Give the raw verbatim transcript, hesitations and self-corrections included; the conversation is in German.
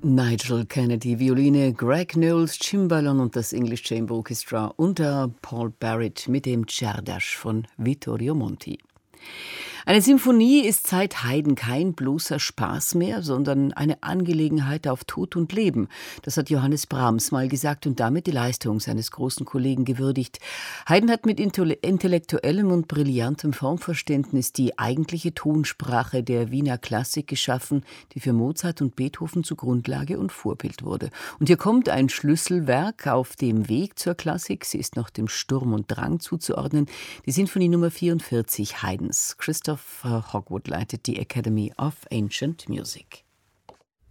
Nigel Kennedy, Violine, Greg Knowles, Cimbalom und das English Chamber Orchestra unter Paul Barrett mit dem Czerdasch von Vittorio Monti. Eine Symphonie ist seit Haydn kein bloßer Spaß mehr, sondern eine Angelegenheit auf Tod und Leben. Das hat Johannes Brahms mal gesagt und damit die Leistung seines großen Kollegen gewürdigt. Haydn hat mit intellektuellem und brillantem Formverständnis die eigentliche Tonsprache der Wiener Klassik geschaffen, die für Mozart und Beethoven zu Grundlage und Vorbild wurde. Und hier kommt ein Schlüsselwerk auf dem Weg zur Klassik. Sie ist noch dem Sturm und Drang zuzuordnen. Die Sinfonie Nummer vierundvierzig Haydns. Christoph Hogwood leitet die Academy of Ancient Music.